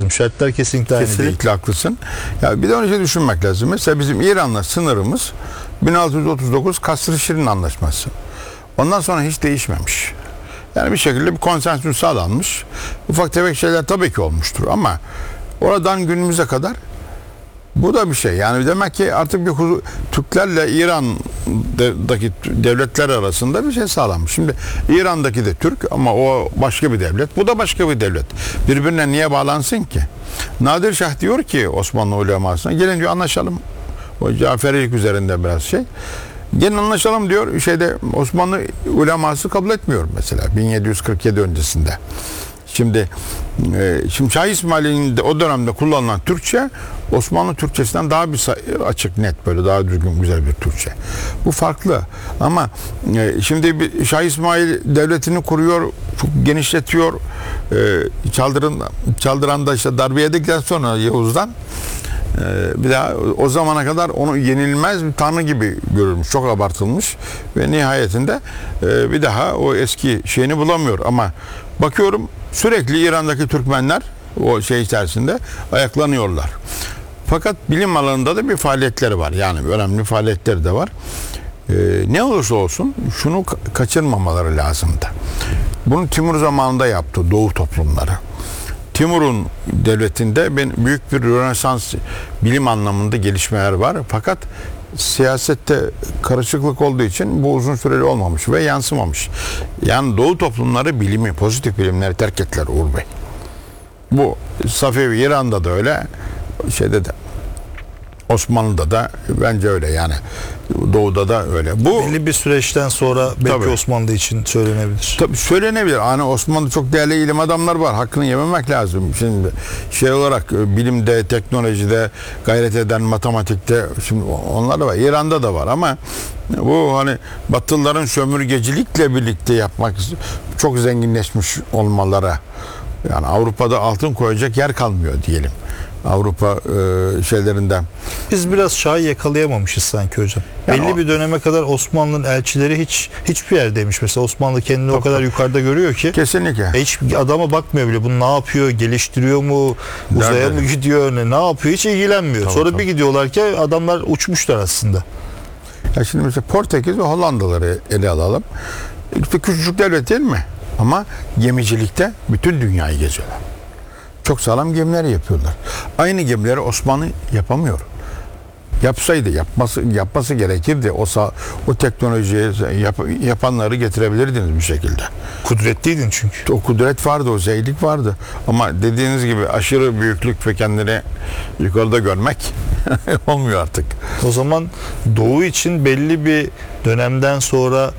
lazım. Şartlar kesinlikle aynı değil. Kesinlikle haklısın. Ya bir de önce düşünmek lazım. Mesela bizim İran'la sınırımız 1639 Kasr-ı Şirin Anlaşması. Ondan sonra hiç değişmemiş. Yani bir şekilde bir konsensüs sağlanmış. Ufak tefek şeyler tabii ki olmuştur ama oradan günümüze kadar bu da bir şey. Yani demek ki artık bir Türklerle İran'daki devletler arasında bir şey sağlanmış. Şimdi İran'daki de Türk ama o başka bir devlet. Bu da başka bir devlet. Birbirine niye bağlansın ki? Nadir Şah diyor ki Osmanlı ulemasına gelin diyor anlaşalım. O Caferilik üzerinde biraz şey. Gelin anlaşalım diyor. Osmanlı uleması kabul etmiyor mesela 1747 öncesinde. Şimdi Şah İsmail'in de o dönemde kullanılan Türkçe Osmanlı Türkçesinden daha bir açık, net, böyle daha düzgün, güzel bir Türkçe. Bu farklı. Ama şimdi Şah İsmail devletini kuruyor, çok genişletiyor. Çaldıran'da işte darbe yedikten sonra Yavuz'dan bir daha o zamana kadar onu yenilmez bir tanrı gibi görülmüş. Çok abartılmış ve nihayetinde bir daha o eski şeyini bulamıyor. Ama bakıyorum sürekli İran'daki Türkmenler o şey içerisinde ayaklanıyorlar. Fakat bilim alanında da bir faaliyetleri var. Yani önemli faaliyetleri de var. Ne olursa olsun şunu kaçırmamaları lazımdı. Bunu Timur zamanında yaptı Doğu toplumları. Timur'un devletinde büyük bir Rönesans bilim anlamında gelişmeler var. Fakat siyasette karışıklık olduğu için bu uzun süreli olmamış ve yansımamış. Yani Doğu toplumları bilimi, pozitif bilimleri terk ettiler Uğur Bey. Bu Safevi İran'da da öyle, şeyde de Osmanlı'da da bence öyle, yani Doğu'da da öyle. Bu belli bir süreçten sonra belki tabii, Osmanlı için söylenebilir. Tabii söylenebilir. Hani Osmanlı'da çok değerli ilim adamlar var. Hakkını yememek lazım. Şimdi şey olarak bilimde, teknolojide gayret eden, matematikte şimdi onlar da var. İran'da da var ama bu hani Batılıların sömürgecilikle birlikte yapmak çok zenginleşmiş olmaları. Yani Avrupa'da altın koyacak yer kalmıyor diyelim. Avrupa şeylerinden. Biz biraz Şah'ı yakalayamamışız sanki hocam. Yani belli bir döneme kadar Osmanlı'nın elçileri hiçbir yerdeymiş. Mesela Osmanlı kendini o kadar yukarıda görüyor ki. Kesinlikle. Hiç adama bakmıyor bile. Bunu ne yapıyor? Geliştiriyor mu? Uzaya mı gidiyor? Ne yapıyor? Hiç ilgilenmiyor. Tabii, sonra bir gidiyorlar ki adamlar uçmuşlar aslında. Ya şimdi mesela Portekiz ve Hollandaları ele alalım. İşte küçücük devlet değil mi? Ama gemicilikte bütün dünyayı geziyorlar. Çok sağlam gemiler yapıyorlar. Aynı gemileri Osmanlı yapamıyor. Yapsaydı, yapması gerekirdi. O teknolojiyi yapanları getirebilirdiniz bir şekilde. Kudretliydin çünkü. O kudret vardı, o zeylik vardı. Ama dediğiniz gibi aşırı büyüklük ve kendini yukarıda görmek olmuyor artık. O zaman Doğu için belli bir dönemden sonra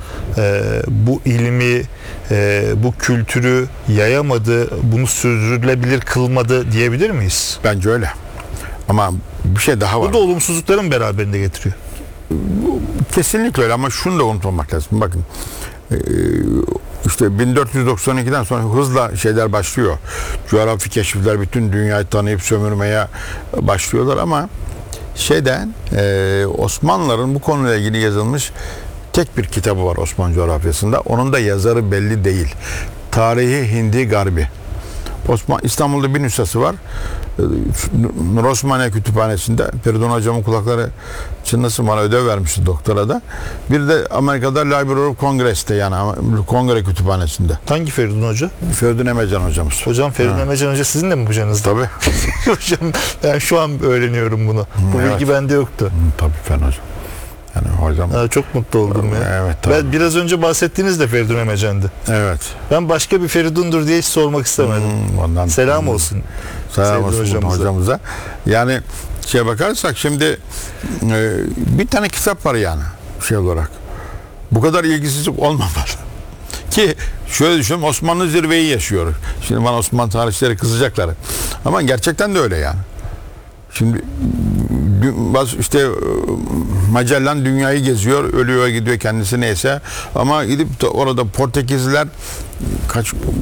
bu ilmi, bu kültürü yayamadı, bunu sürdürülebilir kılmadı diyebilir miyiz? Bence öyle. Ama bir şey daha var. Bu da olumsuzlukların beraberinde getiriyor. Kesinlikle öyle ama şunu da unutmamak lazım. Bakın işte 1492'den sonra hızla şeyler başlıyor. Coğrafi keşifler, bütün dünyayı tanıyıp sömürmeye başlıyorlar ama Osmanlıların bu konuyla ilgili yazılmış tek bir kitabı var Osmanlı coğrafyasında. Onun da yazarı belli değil. Tarihi Hindi Garbi. İstanbul'da bir nüshası var. Nur Osmaniye Kütüphanesi'nde. Feridun hocamın kulakları çınlasın, bana ödev vermişti doktorada. Bir de Amerika'da Library of Congress'te, yani Kongre Kütüphanesi'nde. Hangi Feridun Hoca? Feridun Emecan hocamız. Hocam Feridun Emecan Hoca sizin de mi hocanızda? Tabii. Hocam ben şu an öğreniyorum bunu. Bu bilgi bende yoktu. Tabii Feridun hocam. Yani hocam. Çok mutlu oldum ya. Evet, tabii. Ben biraz önce bahsettiğiniz de Feridun Emecan'dı. Evet. Ben başka bir Feridun'dur diye hiç sormak istemedim. Selam olsun. Selam olsun hocamıza. Yani bakarsak şimdi bir tane kitap var yani olarak. Bu kadar ilgisizlik olmamalı. Ki şöyle düşünün, Osmanlı zirveyi yaşıyor. Şimdi bana Osmanlı tarihçileri kızacaklar. Ama gerçekten de öyle yani. Şimdi işte Magellan dünyayı geziyor, ölüyor gidiyor kendisi neyse, ama gidip de orada Portekizliler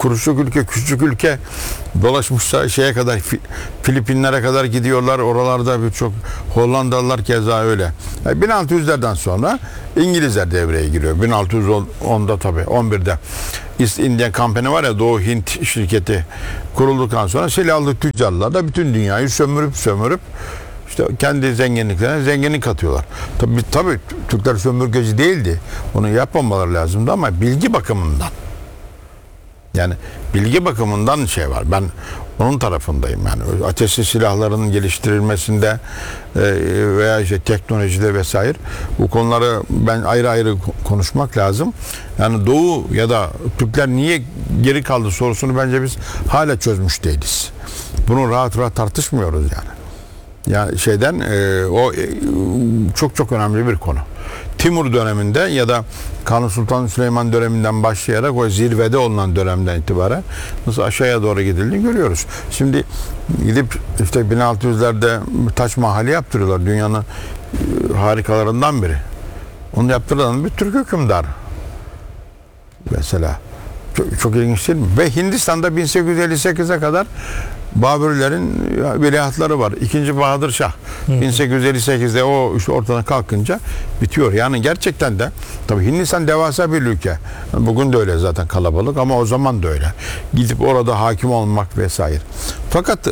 kuruşluk ülke, küçük ülke dolaşmışsa şeye kadar, Filipinlere kadar gidiyorlar. Oralarda birçok Hollandalılar keza öyle. 1600'lerden sonra İngilizler devreye giriyor. 1610'da tabii 11'de East India Company var ya, Doğu Hint şirketi kurulduktan sonra silahlı tüccarlar da bütün dünyayı sömürüp işte kendi zenginliklerine zenginlik katıyorlar. Tabii Türkler sömürgeci değildi. Onu yapmamaları lazımdı ama bilgi bakımından. Yani bilgi bakımından şey var. Ben onun tarafındayım. Yani ateşli silahların geliştirilmesinde veya işte teknolojide vesaire, bu konuları ben ayrı ayrı konuşmak lazım. Yani Doğu ya da Türkler niye geri kaldı sorusunu bence biz hala çözmüş değiliz. Bunu rahat tartışmıyoruz yani. Yani o çok önemli bir konu. Timur döneminde ya da Kanuni Sultan Süleyman döneminden başlayarak o zirvede olunan dönemden itibaren nasıl aşağıya doğru gidildiğini görüyoruz. Şimdi gidip işte 1600'lerde Taç Mahal'i yaptırıyorlar. Dünyanın harikalarından biri. Onu yaptıran bir Türk hükümdarı. Mesela. Çok ilginç değil mi? Ve Hindistan'da 1858'e kadar Babürlerin veliahtları var. 2. Bahadır Şah 1858'de o işte ortadan kalkınca bitiyor. Yani gerçekten de tabii Hindistan devasa bir ülke. Bugün de öyle zaten, kalabalık, ama o zaman da öyle. Gidip orada hakim olmak vesaire. Fakat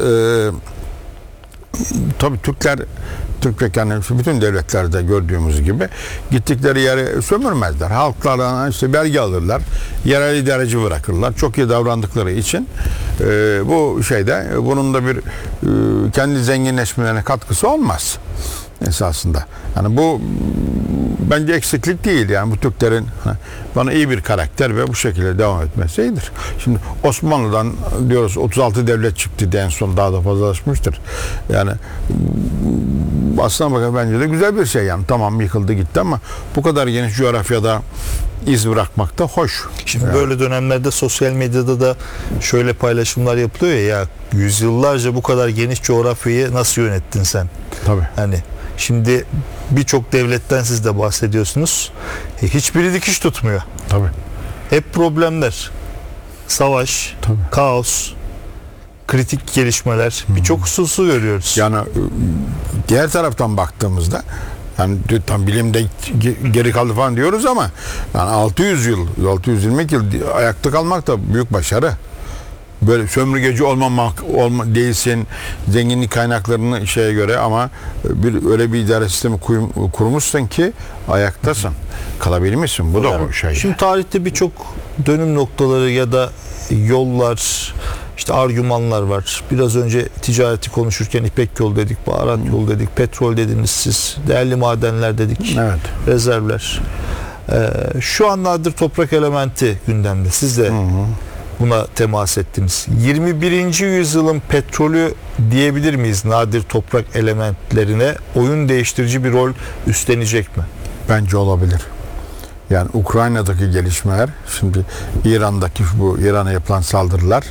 tabii Türk yani bütün devletlerde gördüğümüz gibi gittikleri yere sömürmezler. Halklardan işte vergi alırlar. Yerel idareci bırakırlar. Çok iyi davrandıkları için bu bunun da bir kendi zenginleşmelerine katkısı olmaz esasında. Yani bu bence eksiklik değil. Yani bu Türklerin bana iyi bir karakter ve bu şekilde devam etmesi iyidir. Şimdi Osmanlı'dan diyoruz 36 devlet çıktı, en son daha da fazlalaşmıştır. Yani aslına bakın bence de güzel bir şey yani. Tamam, yıkıldı gitti ama bu kadar geniş coğrafyada iz bırakmak da hoş. Şimdi böyle dönemlerde sosyal medyada da şöyle paylaşımlar yapılıyor ya, yüzyıllarca bu kadar geniş coğrafyayı nasıl yönettin sen? Tabii. Hani şimdi birçok devletten siz de bahsediyorsunuz. Hiçbiri dikiş tutmuyor. Tabii. Hep problemler. Savaş, tabii, kaos, kritik gelişmeler, birçok hususu görüyoruz. Yani diğer taraftan baktığımızda yani tam bilimde geri kaldı falan diyoruz ama yani 620 yıl ayakta kalmak da büyük başarı. Böyle sömürgeci değilsin, zenginlik kaynaklarını şeye göre, ama öyle bir idare sistemi kurmuşsun ki ayaktasın. Kalabilmişsin. Bu da o şey. Şimdi tarihte birçok dönüm noktaları ya da yollar, işte argümanlar var. Biraz önce ticareti konuşurken İpek yolu dedik, baharat yolu dedik, petrol dediniz siz, değerli madenler dedik, evet, rezervler. Şu an nadir toprak elementi gündemde. Siz de buna temas ettiniz. 21. yüzyılın petrolü diyebilir miyiz nadir toprak elementlerine? Oyun değiştirici bir rol üstlenecek mi? Bence olabilir. Yani Ukrayna'daki gelişmeler, şimdi İran'a yapılan saldırılar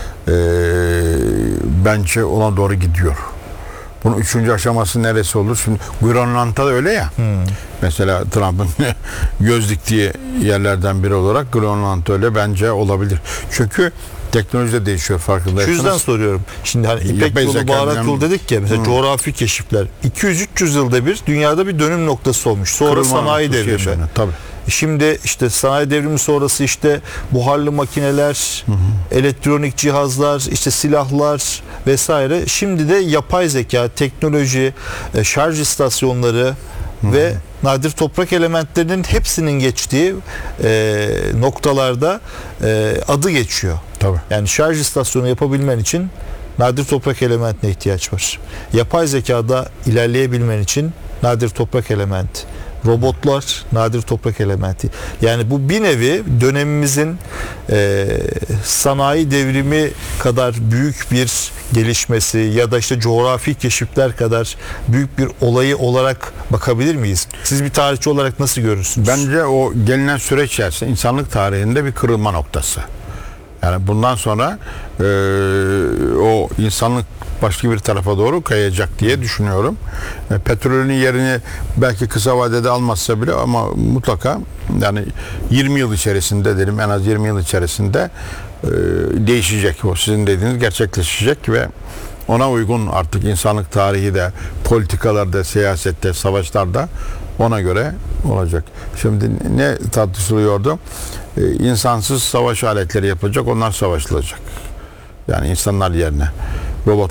bence ona doğru gidiyor. Bunun 3. aşaması neresi olur? Şimdi Grönland'da da öyle ya. Mesela Trump'ın göz diktiği yerlerden biri olarak Grönland'da öyle, bence olabilir. Çünkü teknoloji de değişiyor, farkındaysanız. Şu yüzden soruyorum. Şimdi hani İpek yolu, baharat yolu dedik ya, mesela coğrafi keşifler 200-300 yılda bir dünyada bir dönüm noktası olmuş. Sonra sanayi devrimi. Tabii. Şimdi işte sanayi devrimi sonrası işte buharlı makineler, elektronik cihazlar, işte silahlar vesaire. Şimdi de yapay zeka, teknoloji, şarj istasyonları ve nadir toprak elementlerinin hepsinin geçtiği noktalarda adı geçiyor. Tabii. Yani şarj istasyonu yapabilmen için nadir toprak elementine ihtiyaç var. Yapay zekada ilerleyebilmen için nadir toprak elementi. Robotlar nadir toprak elementi. Yani bu bir nevi dönemimizin sanayi devrimi kadar büyük bir gelişmesi ya da işte coğrafi keşifler kadar büyük bir olayı olarak bakabilir miyiz? Siz bir tarihçi olarak nasıl görürsünüz? Bence o gelinen süreç içerisinde insanlık tarihinde bir kırılma noktası. Yani bundan sonra o insanlık başka bir tarafa doğru kayacak diye düşünüyorum. Petrolün yerini belki kısa vadede almazsa bile ama mutlaka yani 20 yıl içerisinde dedim, en az 20 yıl içerisinde değişecek. O sizin dediğiniz gerçekleşecek ve ona uygun artık insanlık tarihi de, politikalarda, siyasette, savaşlarda ona göre olacak. Şimdi ne tartışılıyordu? İnsansız savaş aletleri yapacak, onlar savaşılacak. Yani insanlar yerine. Robot